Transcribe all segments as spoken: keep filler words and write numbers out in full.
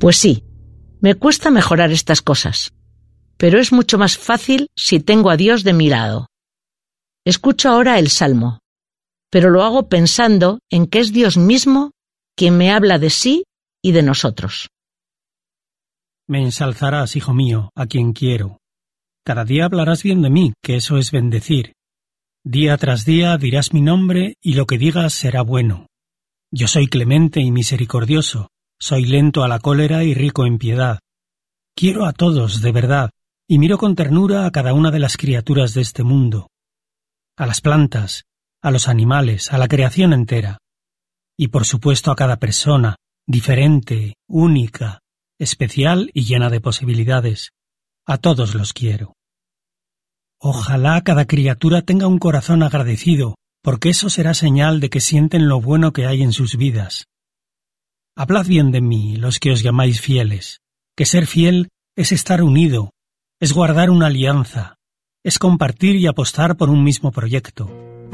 Pues sí, me cuesta mejorar estas cosas, pero es mucho más fácil si tengo a Dios de mi lado. Escucho ahora el Salmo, pero lo hago pensando en que es Dios mismo quien me habla de sí y de nosotros. Me ensalzarás, hijo mío, a quien quiero. Cada día hablarás bien de mí, que eso es bendecir. Día tras día dirás mi nombre y lo que digas será bueno. Yo soy clemente y misericordioso, soy lento a la cólera y rico en piedad. Quiero a todos, de verdad, y miro con ternura a cada una de las criaturas de este mundo. A las plantas, a los animales, a la creación entera. Y por supuesto a cada persona, diferente, única, especial y llena de posibilidades. A todos los quiero. Ojalá cada criatura tenga un corazón agradecido, porque eso será señal de que sienten lo bueno que hay en sus vidas. Hablad bien de mí, los que os llamáis fieles, que ser fiel es estar unido, es guardar una alianza, es compartir y apostar por un mismo proyecto.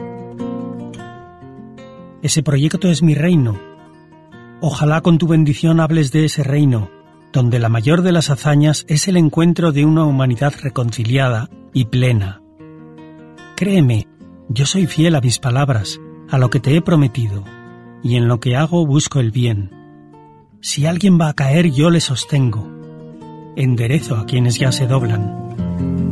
Ese proyecto es mi reino. Ojalá con tu bendición hables de ese reino, donde la mayor de las hazañas es el encuentro de una humanidad reconciliada y plena. Créeme, yo soy fiel a mis palabras, a lo que te he prometido, y en lo que hago busco el bien. Si alguien va a caer, yo le sostengo. Enderezo a quienes ya se doblan.